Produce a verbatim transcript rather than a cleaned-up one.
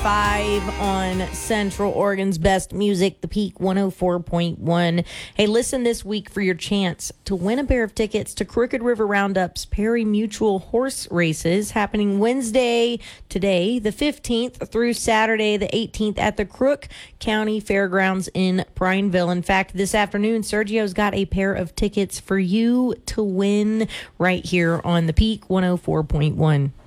five on Central Oregon's best music, The Peak one oh four point one. Hey, listen this week for your chance to win a pair of tickets to Crooked River Roundup's Perry Mutual Horse Races happening Wednesday, today, the fifteenth, through Saturday, the eighteenth at the Crook County Fairgrounds in Prineville. In fact, this afternoon, Sergio's got a pair of tickets for you to win right here on The Peak one oh four point one.